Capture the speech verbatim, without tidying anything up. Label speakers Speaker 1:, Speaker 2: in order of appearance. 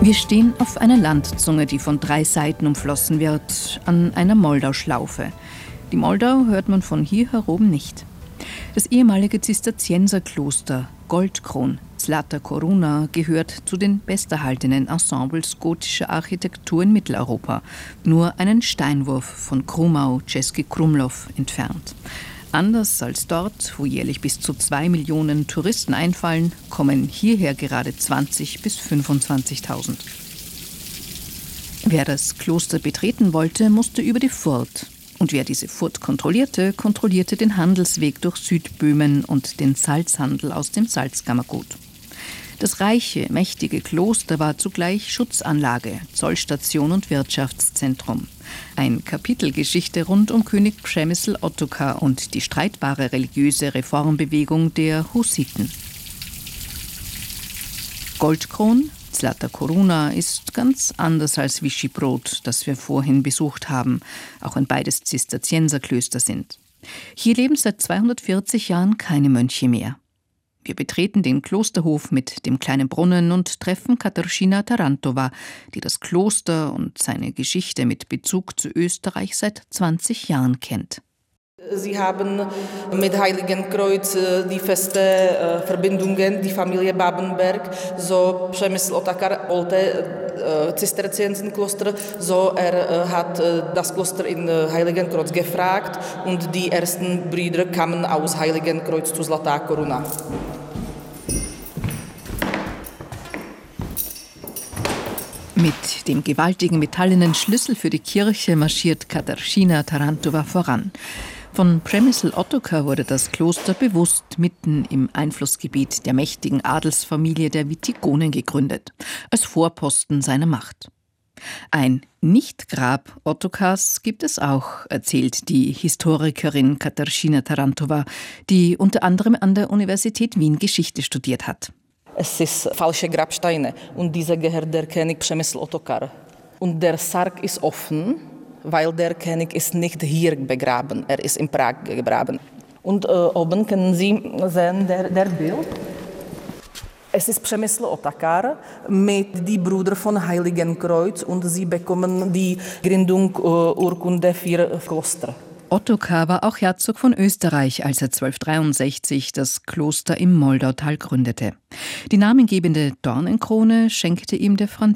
Speaker 1: Wir stehen auf einer Landzunge, die von drei Seiten umflossen wird, an einer Moldauschlaufe. Die Moldau hört man von hier heroben nicht. Das ehemalige Zisterzienserkloster Goldkron Zlata Coruna gehört zu den besterhaltenen Ensembles gotischer Architektur in Mitteleuropa, nur einen Steinwurf von Krumau, Český Krumlov entfernt. Anders als dort, wo jährlich bis zu zwei Millionen Touristen einfallen, kommen hierher gerade zwanzig bis fünfundzwanzigtausend. Wer das Kloster betreten wollte, musste über die Furt. Und wer diese Furt kontrollierte, kontrollierte den Handelsweg durch Südböhmen und den Salzhandel aus dem Salzkammergut. Das reiche, mächtige Kloster war zugleich Schutzanlage, Zollstation und Wirtschaftszentrum. Ein Kapitel Geschichte rund um König Přemysl Ottokar und die streitbare religiöse Reformbewegung der Hussiten. Goldkron, Zlata Coruna, ist ganz anders als Vyšší Brod, das wir vorhin besucht haben, auch wenn beides Zisterzienserklöster sind. Hier leben seit zweihundertvierzig Jahren keine Mönche mehr. Wir betreten den Klosterhof mit dem kleinen Brunnen und treffen Katarzyna Tarantowa, die das Kloster und seine Geschichte mit Bezug zu Österreich seit zwanzig Jahren kennt.
Speaker 2: Sie haben mit Heiligenkreuz die feste Verbindungen, die Familie Babenberg, so Přemysl Otakar alte Zisterziensenkloster, so er hat das Kloster in Heiligenkreuz gefragt und die ersten Brüder kamen aus Heiligenkreuz zu Zlatá Koruna.
Speaker 1: Mit dem gewaltigen metallenen Schlüssel für die Kirche marschiert Katarzyna Tarantowa voran. Von Přemysl Ottokar wurde das Kloster bewusst mitten im Einflussgebiet der mächtigen Adelsfamilie der Witigonen gegründet, als Vorposten seiner Macht. Ein Nichtgrab Ottokars gibt es auch, erzählt die Historikerin Katarzyna Tarantowa, die unter anderem an der Universität Wien Geschichte studiert hat.
Speaker 2: Es ist falsche Grabsteine und diese gehört der König Přemysl Ottokar. Und der Sarg ist offen, weil der König ist nicht hier begraben, er ist in Prag begraben. Und äh, oben können Sie sehen der, der Bild. Es ist Přemysl Otakar mit die Brüder von Heiligenkreuz und sie bekommen die Gründungsurkunde für Kloster.
Speaker 1: Ottokar war auch Herzog von Österreich, als er zwölfhundertdreiundsechzig das Kloster im Moldautal gründete. Die namengebende Dornenkrone schenkte ihm der Franz